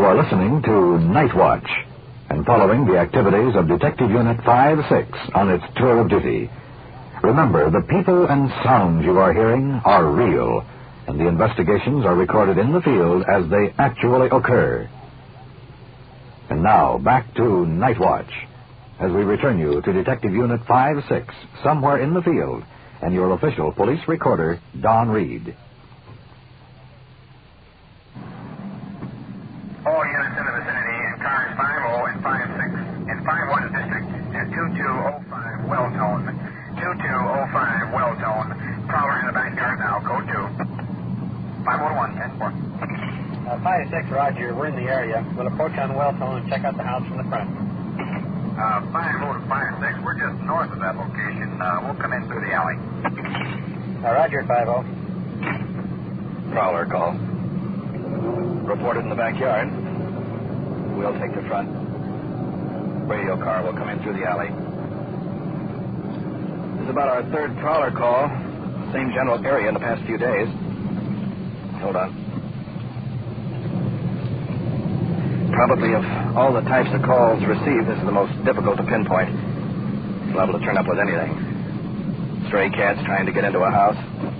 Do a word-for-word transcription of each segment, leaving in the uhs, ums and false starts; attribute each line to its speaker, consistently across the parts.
Speaker 1: are listening to Night Watch and following the activities of Detective Unit five six on its tour of duty. Remember, the people and sounds you are hearing are real, and the investigations are recorded in the field as they actually occur. And now, back to Night Watch, as we return you to Detective Unit five six, somewhere in the field, and your official police recorder, Don Reed.
Speaker 2: All units in the vicinity in cars five oh and five six in five one district at two two oh five Welltone. two two oh five Welltone. Prowler in the backyard now, code two. five oh one, ten four.
Speaker 3: Uh, five six, Roger. We're in the area. We'll approach on Welltone and check out the house from the front.
Speaker 2: Uh, five oh to five six, we're just north of that location. Uh, we'll come in through the alley.
Speaker 3: Uh, Roger, five oh.
Speaker 4: Prowler call. Reported in the backyard. We'll take the front. Radio car will come in through the alley. This is about our third Prowler call. Same general area in the past few days. Hold on. Probably of all the types of calls received, this is the most difficult to pinpoint. It's liable to turn up with anything. Stray cats trying to get into a house.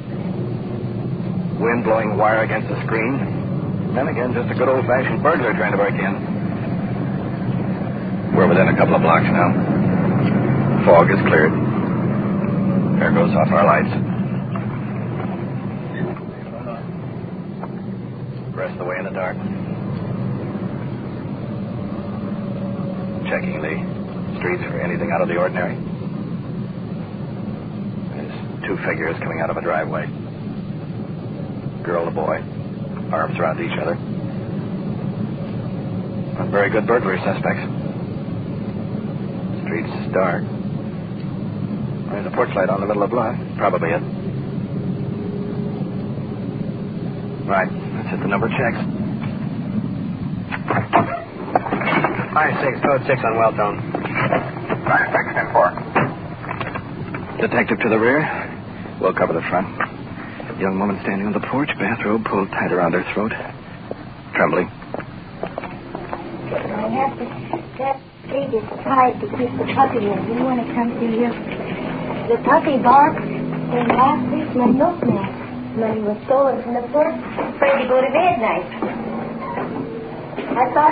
Speaker 4: Wind blowing wire against the screen. Then again, just a good old-fashioned burglar trying to break in. We're within a couple of blocks now. Fog is cleared. There goes off our lights. Rest of the way in the dark. Checking the streets for anything out of the ordinary. There's two figures coming out of a driveway. Girl and a boy. Arms around each other. Not very good burglary suspects. Street's dark. There's a porch light on the middle of the block. Probably it. Right. Let's hit the number checks.
Speaker 3: five six, code six on Welltone.
Speaker 2: five six, ten four.
Speaker 4: Detective to the rear. We'll cover the front. Young woman standing on the porch, bathrobe pulled tight around her throat. Trembling.
Speaker 5: I have to that pig is tied to keep the puppy in. Do you want to come see you? The puppy barks and last week my milkman. Money was stolen from the porch. Afraid to go to bed at night. I thought